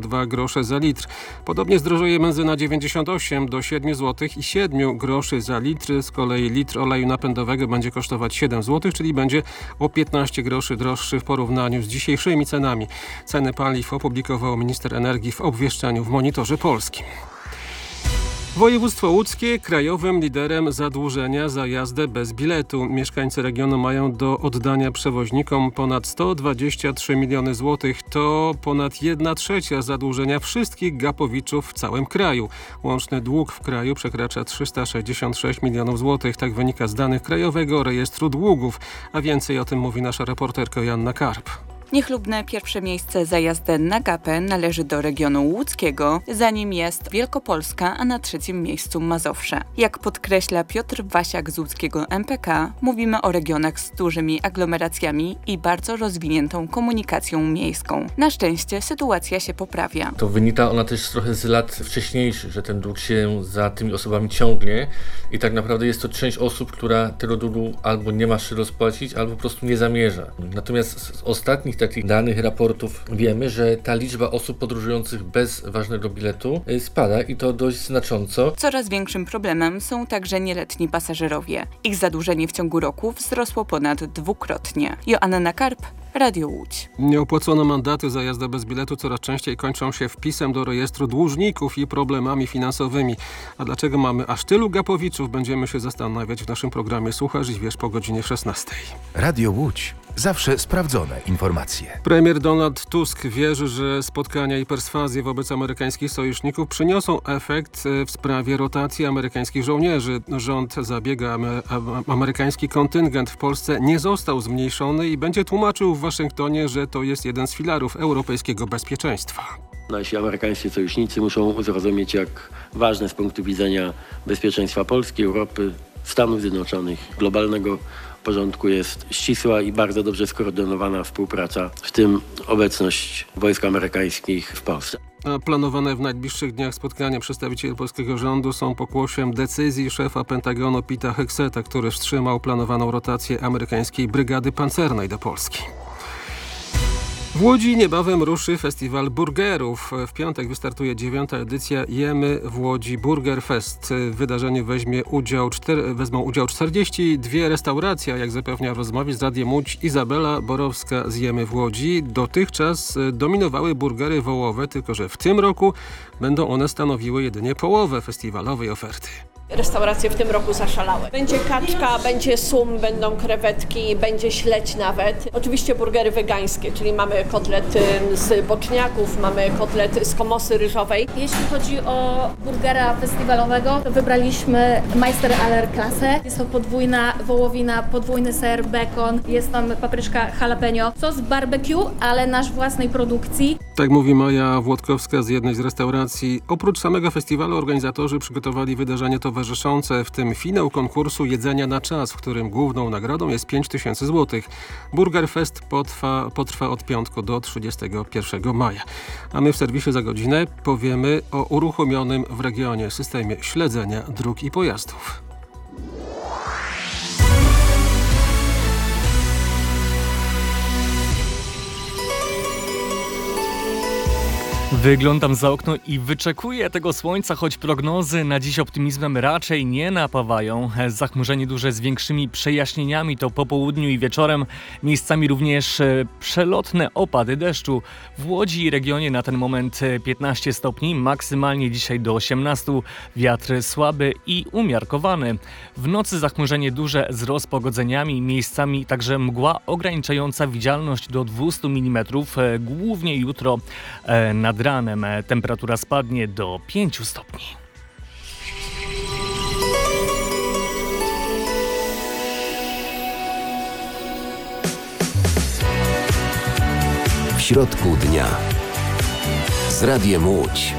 22 grosze za litr. Podobnie zdrożeje benzyna 98 do 7 zł i 7 groszy za litr. Z kolei litr oleju napędowego będzie kosztować 7 zł, czyli będzie o 15 groszy droższy w porównaniu z dzisiejszymi cenami. Ceny paliw opublikował minister energii w obwieszczeniu w Monitorze Polskim. Województwo łódzkie krajowym liderem zadłużenia za jazdę bez biletu. Mieszkańcy regionu mają do oddania przewoźnikom ponad 123 miliony złotych. To ponad 1/3 zadłużenia wszystkich gapowiczów w całym kraju. Łączny dług w kraju przekracza 366 milionów złotych. Tak wynika z danych Krajowego Rejestru Długów. A więcej o tym mówi nasza reporterka Joanna Karp. Niechlubne pierwsze miejsce za jazdę na gapę należy do regionu łódzkiego, za nim jest Wielkopolska, a na trzecim miejscu Mazowsze. Jak podkreśla Piotr Wasiak z łódzkiego MPK, mówimy o regionach z dużymi aglomeracjami i bardzo rozwiniętą komunikacją miejską. Na szczęście sytuacja się poprawia. To wynika ona też trochę z lat wcześniejszych, że ten dług się za tymi osobami ciągnie i tak naprawdę jest to część osób, która tego długu albo nie ma się rozpłacić, albo po prostu nie zamierza. Natomiast z ostatnich takich danych, raportów wiemy, że ta liczba osób podróżujących bez ważnego biletu spada i to dość znacząco. Coraz większym problemem są także nieletni pasażerowie. Ich zadłużenie w ciągu roku wzrosło ponad dwukrotnie. Joanna Karp, Radio Łódź. Nieopłacone mandaty za jazdę bez biletu coraz częściej kończą się wpisem do rejestru dłużników i problemami finansowymi. A dlaczego mamy aż tylu gapowiczów? Będziemy się zastanawiać w naszym programie Słuchasz i Wiesz po godzinie 16. Radio Łódź. Zawsze sprawdzone informacje. Premier Donald Tusk wierzy, że spotkania i perswazje wobec amerykańskich sojuszników przyniosą efekt w sprawie rotacji amerykańskich żołnierzy. Rząd zabiega, amerykański kontyngent w Polsce nie został zmniejszony i będzie tłumaczył w Waszyngtonie, że to jest jeden z filarów europejskiego bezpieczeństwa. Nasi amerykańscy sojusznicy muszą zrozumieć, jak ważne z punktu widzenia bezpieczeństwa Polski, Europy, Stanów Zjednoczonych, globalnego porządku jest ścisła i bardzo dobrze skoordynowana współpraca, w tym obecność wojsk amerykańskich w Polsce. A planowane w najbliższych dniach spotkania przedstawicieli polskiego rządu są pokłosiem decyzji szefa Pentagonu Peta Hegseta, który wstrzymał planowaną rotację amerykańskiej brygady pancernej do Polski. W Łodzi niebawem ruszy festiwal burgerów. W piątek wystartuje 9. edycja Jemy w Łodzi Burger Fest. W wydarzeniu wezmą udział 42 restauracje, jak zapewnia w rozmowie z Radiem Łódź Izabela Borowska z Jemy w Łodzi. Dotychczas dominowały burgery wołowe, tylko że w tym roku będą one stanowiły jedynie połowę festiwalowej oferty. Restauracje w tym roku zaszalały. Będzie kaczka, będzie sum, będą krewetki, będzie śledź nawet. Oczywiście burgery wegańskie, czyli mamy kotlet z boczniaków, mamy kotlet z komosy ryżowej. Jeśli chodzi o burgera festiwalowego, to wybraliśmy Meister Aller klasę. Jest to podwójna wołowina, podwójny ser, bekon, jest tam papryczka jalapeno, sos barbecue, ale nasz własnej produkcji. Tak mówi Maja Włodkowska z jednej z restauracji. Oprócz samego festiwalu organizatorzy przygotowali wydarzenie towarzyszące, w tym finał konkursu jedzenia na czas, w którym główną nagrodą jest 5000 zł. Burger Fest potrwa od piątku do 31 maja. A my w serwisie za godzinę powiemy o uruchomionym w regionie systemie śledzenia dróg i pojazdów. Wyglądam za okno i wyczekuję tego słońca, choć prognozy na dziś optymizmem raczej nie napawają. Zachmurzenie duże z większymi przejaśnieniami to po południu i wieczorem. Miejscami również przelotne opady deszczu. W Łodzi i regionie na ten moment 15 stopni, maksymalnie dzisiaj do 18. Wiatr słaby i umiarkowany. W nocy zachmurzenie duże z rozpogodzeniami, miejscami także mgła ograniczająca widzialność do 200 mm, głównie jutro nad ranem. Temperatura spadnie do 5 stopni. W środku dnia z Radiem Łódź.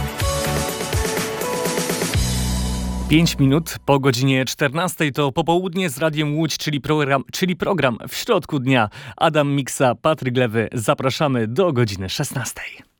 5 minut po godzinie 14 to popołudnie z Radiem Łódź, czyli program W środku dnia. Adam Miksa, Patryk Lewy. Zapraszamy do godziny 16.